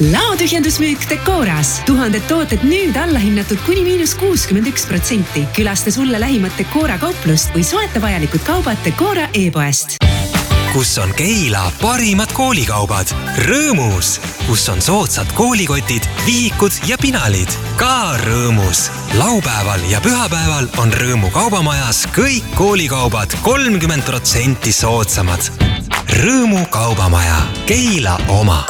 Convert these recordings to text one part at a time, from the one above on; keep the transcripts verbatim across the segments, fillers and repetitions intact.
Laotühjendusmüük Decoras. Tuhanded tooted nüüd allahinnatud kuni miinus kuuskümmend üks protsenti. Külasta sulle lähimat Decora kauplust või soeta vajalikud kaubad Decora e-poest. Kus on Keila parimad koolikaubad? Rõõmus! Kus on soodsad koolikotid, vihikud ja pinalid? Ka Rõõmus! Laupäeval ja pühapäeval on Rõõmu kaubamajas kõik koolikaubad kolmkümmend protsenti soodsamad. Rõõmu kaubamaja. Keila oma.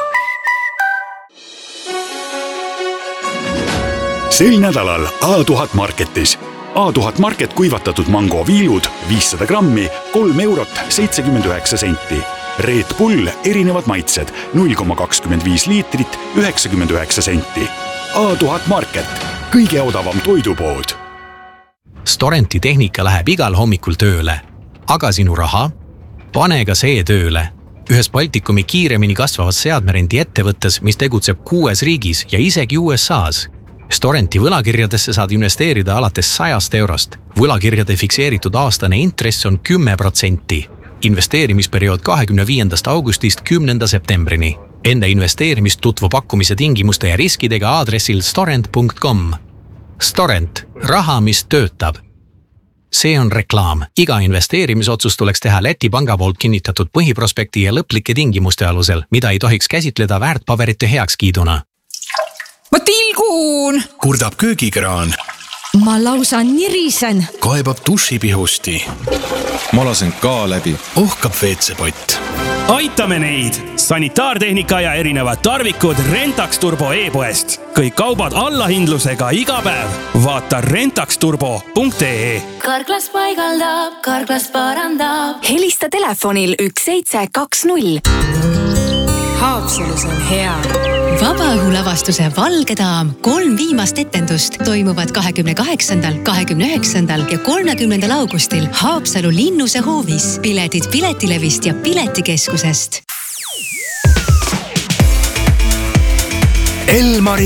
Sel nädalal A tuhat Marketis. A tuhat Market kuivatatud mango viilud viissada grammi, kolm eurot seitsekümmend üheksa senti. Red Bull erinevad maitsed null koma kakskümmend viis liitrit üheksakümmend üheksa senti. A tuhat Market. Kõige odavam toidupood. Storenti tehnika läheb igal hommikul tööle. Aga sinu raha? Pane ka see tööle. Ühes Baltikumi kiiremini kasvavas seadmerendi ettevõttes, mis tegutseb kuues riigis ja isegi U S A's. Storenti võlakirjadesse saad investeerida alates sajast eurost. Võlakirjade fikseeritud aastane intress on kümme protsenti. Investeerimisperiood kahekümne viiendast augustist kümnenda septembrini. Enda investeerimist tutvu pakkumise tingimuste ja riskidega aadressil storent punkt com. Storent. Raha, mis töötab. See on reklaam. Iga investeerimisotsus tuleks teha Läti panga poolt kinnitatud põhiprospekti ja lõplike tingimuste alusel, mida ei tohiks käsitleda väärtpaberite heakskiiduna. Ma tilgun! Kurdab köögikraan. Ma lausa nirisen. Kaebab dušipihusti. Ma lasen ka läbi. Ohkab veetsepott. Aitame neid! Sanitaartehnika ja erinevad tarvikud Rentax Turbo e-poest. Kõik kaubad allahindlusega iga päev. Vaata rentax turbo punkt ee. Karklas paigaldab, Karklas parandab. Helista telefonil üks seitse kaks null. Haapsalus on hea. Vabaõhulavastuse Valge daam kolm viimast etendust toimuvad kahekümne kaheksandal, kahekümne üheksandal ja kolmekümnendal augustil Haapsalu Linnuse hoovis. Piletid Piletilevist ja Piletikeskusest. Elmari